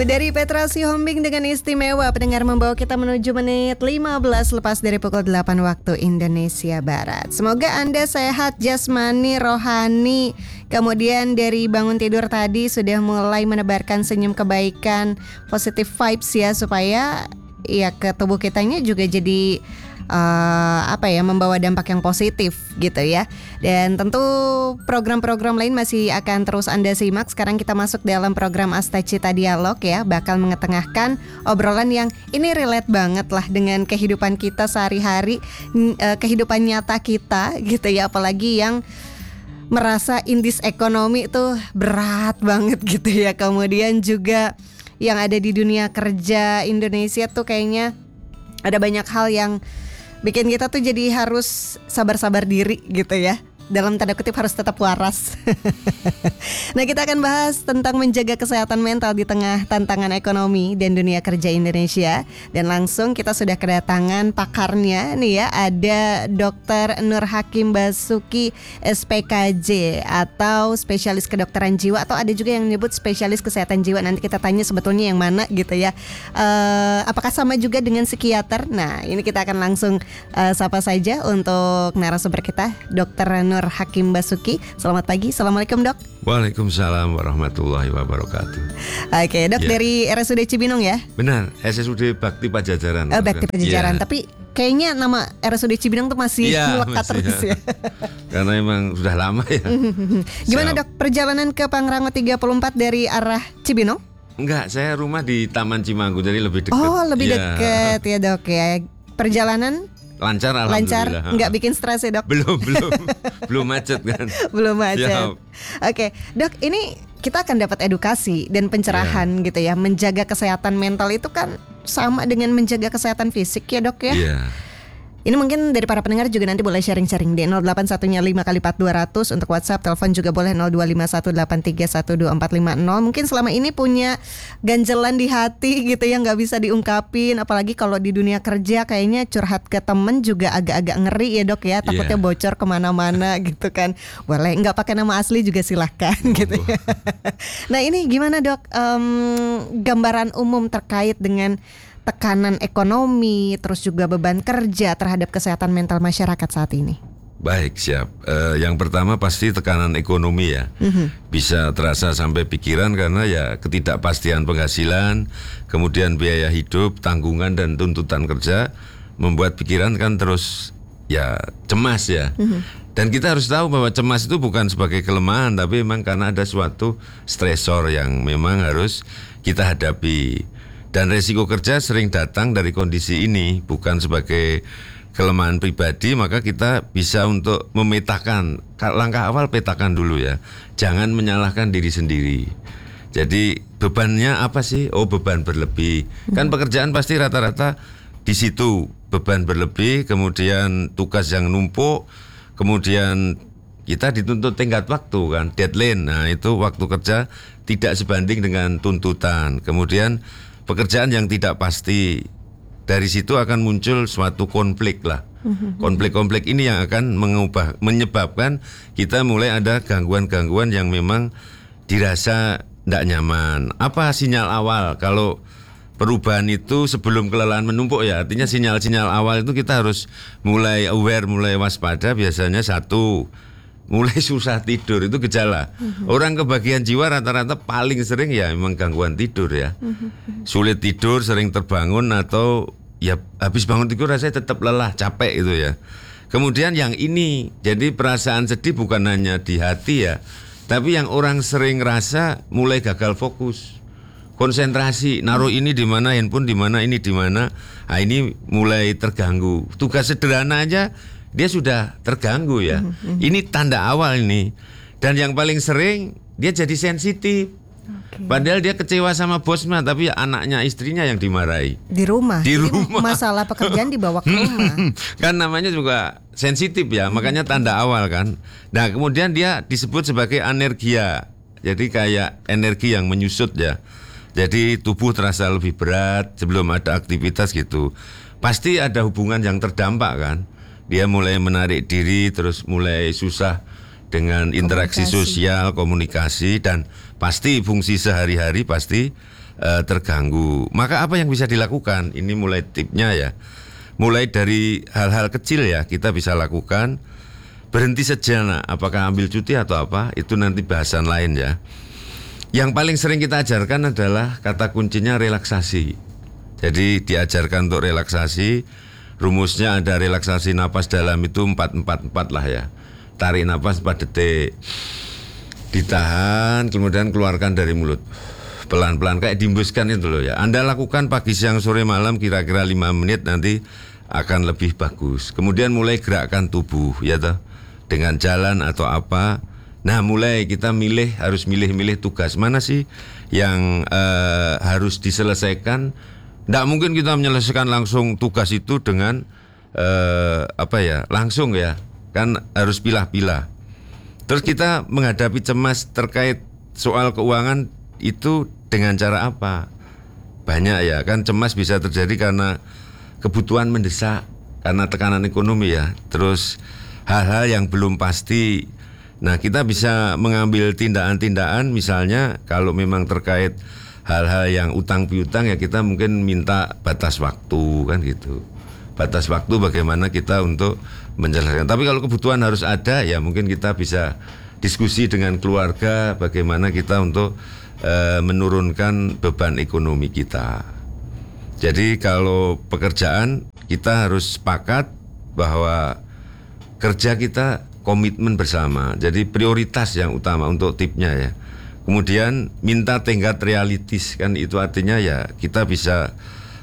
Dari Petra Sihombing dengan istimewa, pendengar membawa kita menuju menit 15 lepas dari pukul 8 waktu Indonesia Barat. Semoga Anda sehat jasmani, rohani. Kemudian dari bangun tidur tadi sudah mulai menebarkan senyum kebaikan, positive vibes ya, supaya ya ke tubuh kitanya juga jadi membawa dampak yang positif gitu ya. Dan tentu program-program lain masih akan terus Anda simak. Sekarang kita masuk dalam program Astacita Dialog ya, bakal mengetengahkan obrolan yang ini relate banget lah dengan kehidupan kita sehari-hari, kehidupan nyata kita gitu ya, apalagi yang merasa indis ekonomi tuh berat banget gitu ya. Kemudian juga yang ada di dunia kerja Indonesia tuh kayaknya ada banyak hal yang bikin kita tuh jadi harus sabar-sabar diri gitu ya. Dalam tanda kutip harus tetap waras. Nah, kita akan bahas tentang menjaga kesehatan mental di tengah tantangan ekonomi dan dunia kerja Indonesia. Dan langsung kita sudah kedatangan pakarnya nih ya. Ada Dr. Nur Hakim Basuki SPKJ atau spesialis kedokteran jiwa, atau ada juga yang menyebut spesialis kesehatan jiwa. Nanti kita tanya sebetulnya yang mana gitu ya. Apakah sama juga dengan psikiater? Nah, ini kita akan langsung sapa saja untuk narasumber kita, Dr. Nur Hakim Basuki. Selamat pagi, Assalamualaikum dok. Waalaikumsalam warahmatullahi wabarakatuh. Oke dok, dari RSUD Cibinong ya? Benar, SSUD Bakti Pajajaran. Bakti Pajajaran, tapi kayaknya nama RSUD Cibinong tuh masih melekat terus ya. Karena emang sudah lama ya. Gimana dok, perjalanan ke Pangrango 34 dari arah Cibinong? Enggak, saya rumah di Taman Cimanggu, jadi lebih dekat. Oh, lebih dekat ya dok ya. Perjalanan lancar, alhamdulillah. Nggak bikin stres ya dok? Belum macet kan? Belum macet. Oke, dok, ini kita akan dapat edukasi dan pencerahan gitu ya. Menjaga kesehatan mental itu kan sama dengan menjaga kesehatan fisik ya dok ya? Iya. Ini mungkin dari para pendengar juga nanti boleh sharing-sharing di 0815 kali 4200 untuk WhatsApp, telepon juga boleh 0251831245. Mungkin selama ini punya ganjelan di hati gitu yang nggak bisa diungkapin, apalagi kalau di dunia kerja kayaknya curhat ke temen juga agak-agak ngeri ya dok ya, takutnya bocor kemana-mana gitu kan. Boleh nggak pakai nama asli juga silahkan gitu ya. Nah ini gimana dok, gambaran umum terkait dengan tekanan ekonomi, terus juga beban kerja terhadap kesehatan mental masyarakat saat ini? Baik, siap. Yang pertama pasti tekanan ekonomi ya. Bisa terasa sampai pikiran karena ya ketidakpastian penghasilan, kemudian biaya hidup, tanggungan dan tuntutan kerja membuat pikiran kan terus ya cemas ya. Dan kita harus tahu bahwa cemas itu bukan sebagai kelemahan, tapi memang karena ada suatu stresor yang memang harus kita hadapi. Dan resiko kerja sering datang dari kondisi ini, bukan sebagai kelemahan pribadi. Maka kita bisa untuk memetakan, langkah awal petakan dulu ya. Jangan menyalahkan diri sendiri. Jadi bebannya apa sih? Oh, beban berlebih. Kan pekerjaan pasti rata-rata di situ beban berlebih, kemudian tugas yang numpuk, kemudian kita dituntut tenggat waktu kan, deadline. Nah itu waktu kerja tidak sebanding dengan tuntutan. Kemudian pekerjaan yang tidak pasti, dari situ akan muncul suatu konflik lah. Konflik-konflik ini yang akan menyebabkan kita mulai ada gangguan-gangguan yang memang dirasa tidak nyaman. Apa sinyal awal kalau perubahan itu sebelum kelelahan menumpuk ya? Artinya sinyal-sinyal awal itu kita harus mulai aware, mulai waspada. Biasanya satu, mulai susah tidur, itu gejala. Orang kebagian jiwa rata-rata paling sering ya memang gangguan tidur ya. Sulit tidur, sering terbangun, atau ya habis bangun tidur rasanya tetap lelah, capek itu ya. Kemudian yang ini, jadi perasaan sedih bukan hanya di hati ya, tapi yang orang sering rasa mulai gagal fokus, konsentrasi, naruh ini di mana, handphone di mana, ini di mana. Nah ini mulai terganggu. Tugas sederhana aja dia sudah terganggu ya. Ini tanda awal ini. Dan yang paling sering dia jadi sensitif. Padahal dia kecewa sama bosnya, tapi anaknya, istrinya yang dimarahi. Di rumah. Masalah pekerjaan dibawa ke rumah. Kan namanya juga sensitif ya, makanya tanda awal kan. Nah kemudian dia disebut sebagai anergia. Jadi kayak energi yang menyusut ya. Jadi tubuh terasa lebih berat sebelum ada aktivitas gitu. Pasti ada hubungan yang terdampak kan. Dia mulai menarik diri, terus mulai susah dengan interaksi sosial, komunikasi, dan pasti fungsi sehari-hari pasti terganggu. Maka apa yang bisa dilakukan? Ini mulai tipnya ya. Mulai dari hal-hal kecil ya kita bisa lakukan. Berhenti sejenak, apakah ambil cuti atau apa, itu nanti bahasan lain ya. Yang paling sering kita ajarkan adalah kata kuncinya relaksasi. Jadi diajarkan untuk relaksasi. Rumusnya ada relaksasi napas dalam itu 4-4-4 lah ya. Tarik napas 4 detik, ditahan, kemudian keluarkan dari mulut pelan-pelan kayak diembuskan itu loh ya. Anda lakukan pagi, siang, sore, malam kira-kira 5 menit, nanti akan lebih bagus. Kemudian mulai gerakkan tubuh ya toh, dengan jalan atau apa. Nah mulai kita harus milih tugas mana sih yang harus diselesaikan. Nggak mungkin kita menyelesaikan langsung tugas itu dengan langsung ya, kan harus pilah-pilah. Terus kita menghadapi cemas terkait soal keuangan itu dengan cara apa? Banyak ya, kan cemas bisa terjadi karena kebutuhan mendesak, karena tekanan ekonomi ya. Terus hal-hal yang belum pasti. Nah kita bisa mengambil tindakan-tindakan, misalnya kalau memang terkait hal-hal yang utang piutang ya kita mungkin minta batas waktu kan gitu. Batas waktu bagaimana kita untuk menjelaskan. Tapi kalau kebutuhan harus ada ya mungkin kita bisa diskusi dengan keluarga bagaimana kita untuk menurunkan beban ekonomi kita. Jadi kalau pekerjaan kita harus sepakat bahwa kerja kita komitmen bersama. Jadi prioritas yang utama untuk tipnya ya. Kemudian minta tenggat realistis, kan itu artinya ya kita bisa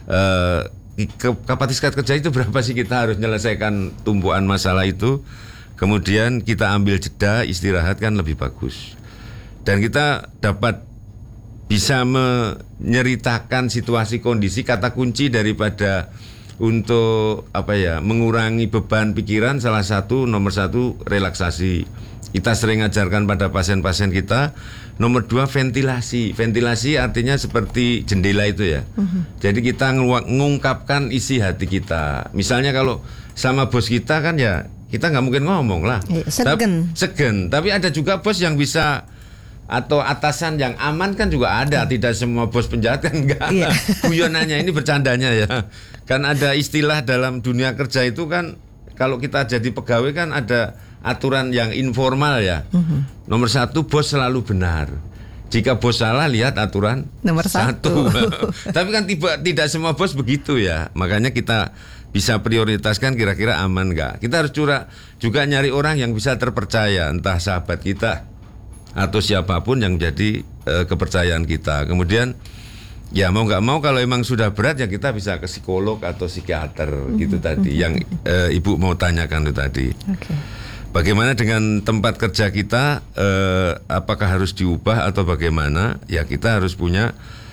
kapasitas kerja itu berapa sih kita harus menyelesaikan tumpuan masalah itu. Kemudian kita ambil jeda istirahat kan lebih bagus. Dan kita dapat bisa menyeritakan situasi kondisi, kata kunci daripada untuk mengurangi beban pikiran nomor satu relaksasi. Kita sering ajarkan pada pasien-pasien kita. Nomor 2 ventilasi. Ventilasi artinya seperti jendela itu ya. Jadi kita mengungkapkan isi hati kita. Misalnya kalau sama bos kita kan ya kita nggak mungkin ngomong lah. Segen. Tapi ada juga bos yang bisa, atau atasan yang aman kan juga ada. Tidak semua bos penjahat kan enggak. Guyonannya ini bercandanya ya. Kan ada istilah dalam dunia kerja itu kan, kalau kita jadi pegawai kan ada aturan yang informal ya. Nomor 1, bos selalu benar. Jika bos salah, lihat aturan nomor 1. Tapi kan tidak semua bos begitu ya. Makanya kita bisa prioritaskan kira-kira aman nggak. Kita harus juga nyari orang yang bisa terpercaya, entah sahabat kita atau siapapun yang jadi kepercayaan kita. Kemudian ya mau nggak mau kalau emang sudah berat ya kita bisa ke psikolog atau psikiater gitu tadi yang Ibu mau tanyakan itu tadi. Bagaimana dengan tempat kerja kita, apakah harus diubah atau bagaimana? Ya kita harus punya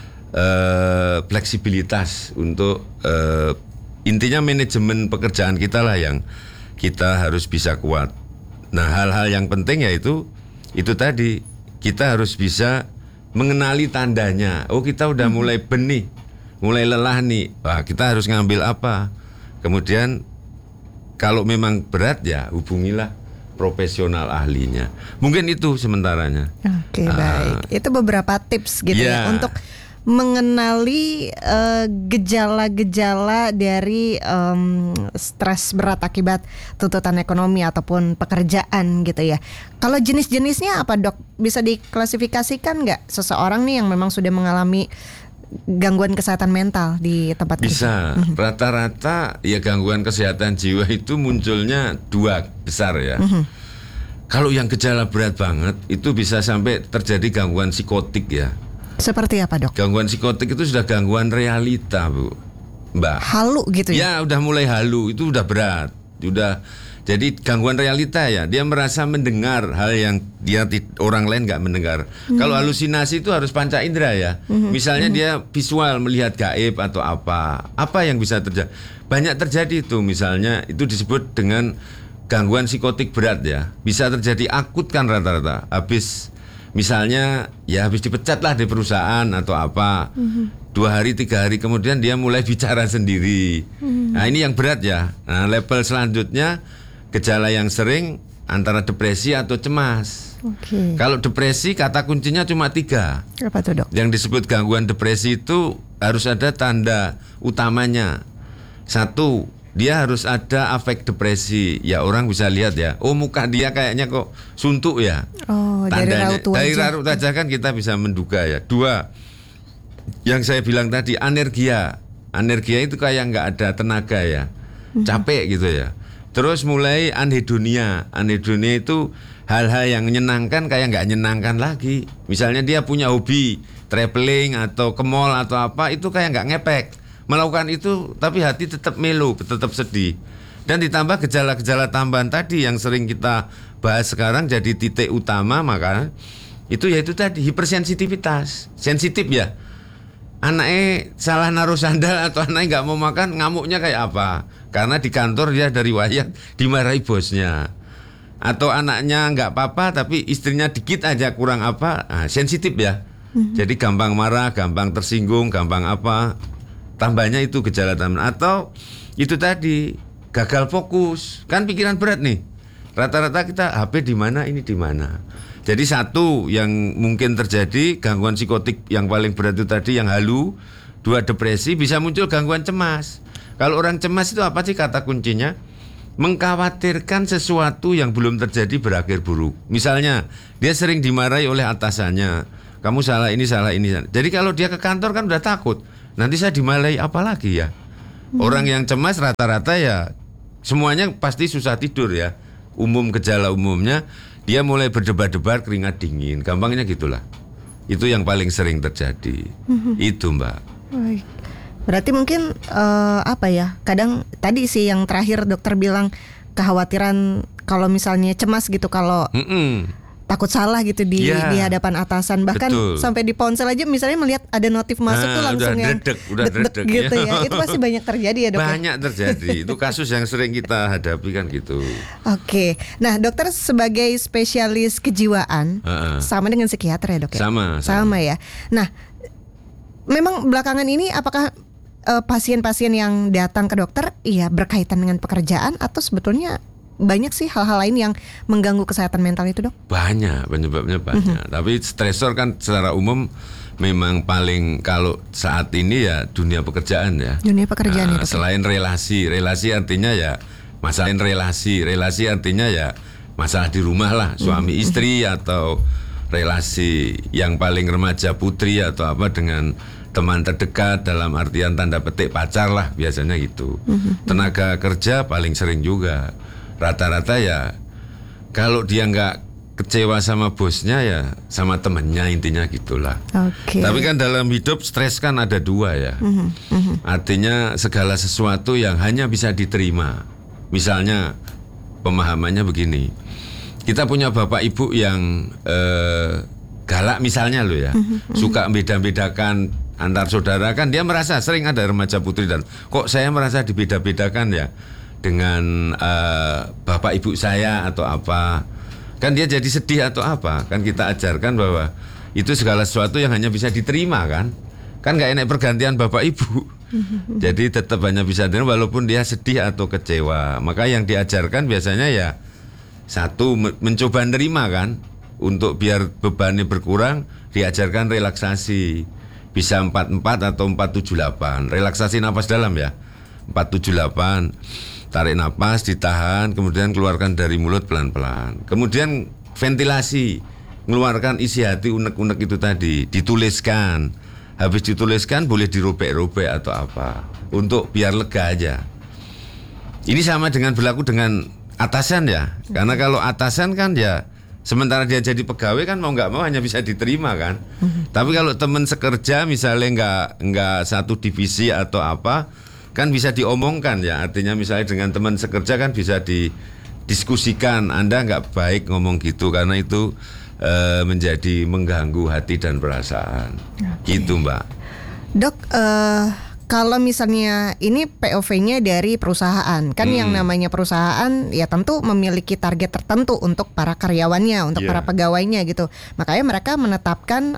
fleksibilitas untuk intinya manajemen pekerjaan kita lah yang kita harus bisa kuat. Nah hal-hal yang penting yaitu itu tadi, kita harus bisa mengenali tandanya. Oh kita udah mulai benih, mulai lelah nih. Wah kita harus ngambil apa. Kemudian kalau memang berat ya hubungilah profesional ahlinya. Mungkin itu sementaranya. Oke, baik. Itu beberapa tips gitu ya untuk mengenali gejala-gejala dari stres berat akibat tuntutan ekonomi ataupun pekerjaan gitu ya. Kalau jenis-jenisnya apa dok? Bisa diklasifikasikan nggak seseorang nih yang memang sudah mengalami gangguan kesehatan mental di tempat kerja? Bisa. Rata-rata ya gangguan kesehatan jiwa itu munculnya 2 besar ya. Kalau yang gejala berat banget itu bisa sampai terjadi gangguan psikotik ya. Seperti apa dok? Gangguan psikotik itu sudah gangguan realita Bu, Mbak. Halu gitu ya? Ya udah mulai halu, itu udah berat. Jadi gangguan realita ya, dia merasa mendengar hal yang orang lain nggak mendengar. Kalau halusinasi itu harus panca indera ya. Misalnya dia visual melihat gaib atau apa yang bisa terjadi. Banyak terjadi itu, misalnya itu disebut dengan gangguan psikotik berat ya. Bisa terjadi akut kan rata-rata. Misalnya ya habis dipecat lah di perusahaan atau apa. 2 hari 3 hari kemudian dia mulai bicara sendiri. Nah ini yang berat ya. Nah level selanjutnya gejala yang sering antara depresi atau cemas. Oke. Kalau depresi kata kuncinya cuma 3. Apa tuh dok? Yang disebut gangguan depresi itu harus ada tanda utamanya. 1, dia harus ada afek depresi. Ya orang bisa lihat ya, oh muka dia kayaknya kok suntuk ya. Oh, Tandanya, dari wajah. raut wajah kan kita bisa menduga ya. 2, yang saya bilang tadi anergia. Anergia itu kayak nggak ada tenaga ya, capek gitu ya. Terus mulai anhedonia. Anhedonia itu hal-hal yang menyenangkan kayak nggak menyenangkan lagi. Misalnya dia punya hobi traveling atau ke mall atau apa, itu kayak nggak ngepek. Melakukan itu tapi hati tetap melo, tetap sedih. Dan ditambah gejala-gejala tambahan tadi yang sering kita bahas sekarang jadi titik utama, maka itu yaitu tadi hipersensitivitas. Sensitif ya. Anaknya salah naruh sandal atau anaknya nggak mau makan, ngamuknya kayak apa? Karena di kantor dia dari wayang dimarahi bosnya. Atau anaknya nggak apa-apa tapi istrinya dikit aja kurang apa, sensitif ya. Jadi gampang marah, gampang tersinggung, gampang apa. Tambahnya itu gejala tambahan. Atau itu tadi gagal fokus, kan pikiran berat nih. Rata-rata kita HP di mana, ini di mana. Jadi 1 yang mungkin terjadi gangguan psikotik yang paling berat itu tadi yang halu. 2 depresi, bisa muncul gangguan cemas. Kalau orang cemas itu apa sih kata kuncinya? Mengkhawatirkan sesuatu yang belum terjadi berakhir buruk. Misalnya dia sering dimarahi oleh atasannya, kamu salah ini salah ini. Jadi kalau dia ke kantor kan udah takut, nanti saya dimarahi apa lagi ya. Orang yang cemas rata-rata ya semuanya pasti susah tidur ya. Gejala umumnya dia mulai berdebar-debar, keringat dingin, gampangnya gitulah. Itu yang paling sering terjadi. Itu Mbak. Baik. Berarti mungkin apa ya? Kadang tadi sih yang terakhir dokter bilang kekhawatiran kalau misalnya cemas gitu, kalau takut salah gitu di hadapan atasan, bahkan betul. Sampai di ponsel aja misalnya melihat ada notif masuk tuh langsung yang udah deg-deg gitu ya. Itu pasti banyak terjadi ya dok? Banyak terjadi. Itu kasus yang sering kita hadapi kan gitu. Oke. Nah dokter sebagai spesialis kejiwaan sama dengan psikiater ya dok ya? Sama ya. Nah memang belakangan ini apakah pasien-pasien yang datang ke dokter berkaitan dengan pekerjaan atau sebetulnya banyak sih hal-hal lain yang mengganggu kesehatan mental itu dok? Banyak, penyebabnya banyak. Tapi stresor kan secara umum memang paling kalau saat ini ya dunia pekerjaan ya. Dunia pekerjaan itu. Selain relasi artinya ya masalah relasi artinya ya masalah di rumah lah, suami istri atau relasi yang paling remaja putri atau apa dengan teman terdekat dalam artian tanda petik pacar lah biasanya gitu. Tenaga kerja paling sering juga. Rata-rata ya kalau dia nggak kecewa sama bosnya ya sama temennya, intinya gitulah. Tapi kan dalam hidup stres kan ada 2 ya. Artinya segala sesuatu yang hanya bisa diterima. Misalnya pemahamannya begini, kita punya bapak ibu yang galak misalnya loh ya, suka beda-bedakan antar saudara, kan dia merasa sering ada remaja putri dan kok saya merasa dibeda-bedakan ya dengan bapak ibu saya atau apa, kan dia jadi sedih atau apa. Kan kita ajarkan bahwa itu segala sesuatu yang hanya bisa diterima kan nggak enak pergantian bapak ibu. Jadi tetap hanya bisa diterima walaupun dia sedih atau kecewa. Maka yang diajarkan biasanya ya 1 mencoba nerima kan, untuk biar bebannya berkurang diajarkan relaksasi, bisa 4-4 atau 4-7-8, relaksasi napas dalam ya, 4-7-8. Tarik napas, ditahan, kemudian keluarkan dari mulut pelan-pelan. Kemudian ventilasi, mengeluarkan isi hati unek-unek itu tadi, dituliskan. Habis dituliskan boleh dirobek-robek atau apa, untuk biar lega aja. Ini sama dengan berlaku dengan atasan ya. Karena kalau atasan kan ya sementara dia jadi pegawai kan mau nggak mau hanya bisa diterima kan. Tapi kalau teman sekerja misalnya nggak satu divisi atau apa, kan bisa diomongkan ya, artinya misalnya dengan teman sekerja kan bisa didiskusikan, Anda nggak baik ngomong gitu karena itu menjadi mengganggu hati dan perasaan. Gitu Mbak. Dok, kalau misalnya ini POV-nya dari perusahaan, kan yang namanya perusahaan ya tentu memiliki target tertentu untuk para karyawannya, untuk para pegawainya gitu. Makanya mereka menetapkan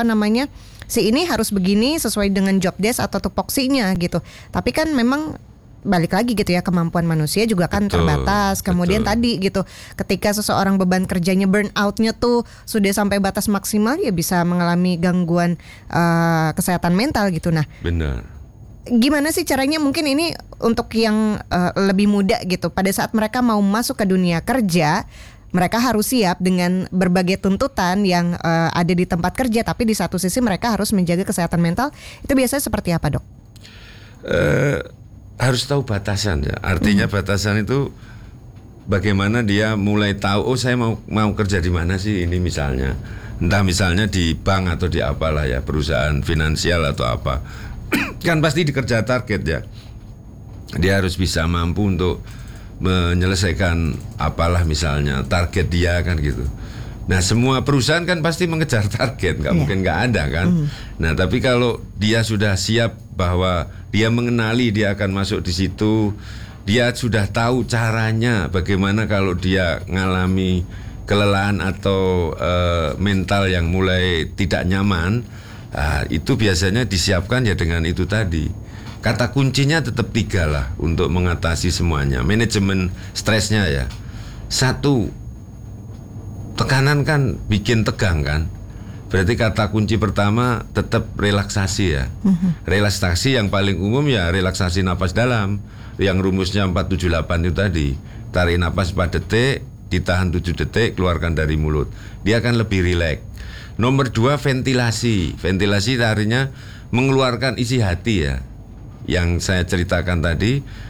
si ini harus begini sesuai dengan job desk atau tupoksinya gitu. Tapi kan memang balik lagi gitu ya, kemampuan manusia juga kan Betul, terbatas. Kemudian betul. tadi gitu, ketika seseorang beban kerjanya burn out-nya tuh sudah sampai batas maksimal, ya bisa mengalami gangguan kesehatan mental gitu. Nah, Benar. gimana sih caranya, mungkin ini untuk yang lebih muda gitu, pada saat mereka mau masuk ke dunia kerja, mereka harus siap dengan berbagai tuntutan yang ada di tempat kerja, tapi di satu sisi mereka harus menjaga kesehatan mental. Itu biasanya seperti apa, Dok? Harus tahu batasan ya. Artinya batasan itu bagaimana dia mulai tahu, oh saya mau kerja di mana sih ini misalnya. Entah misalnya di bank atau di apalah ya, perusahaan finansial atau apa. Kan pasti dikerja target ya. Dia harus bisa mampu untuk menyelesaikan apalah misalnya target dia kan gitu. Nah semua perusahaan kan pasti mengejar target, nggak mungkin nggak ada kan. Nah tapi kalau dia sudah siap bahwa dia mengenali dia akan masuk di situ, dia sudah tahu caranya bagaimana kalau dia ngalami kelelahan atau mental yang mulai tidak nyaman, itu biasanya disiapkan ya dengan itu tadi. Kata kuncinya tetap 3 lah untuk mengatasi semuanya. Manajemen stresnya ya. 1, tekanan kan bikin tegang kan. Berarti kata kunci pertama tetap relaksasi ya. Relaksasi yang paling umum ya relaksasi napas dalam. Yang rumusnya 478 itu tadi. Tarik napas 4 detik, ditahan 7 detik, keluarkan dari mulut. Dia akan lebih rileks. Nomor 2 ventilasi. Ventilasi artinya mengeluarkan isi hati ya. Yang saya ceritakan tadi,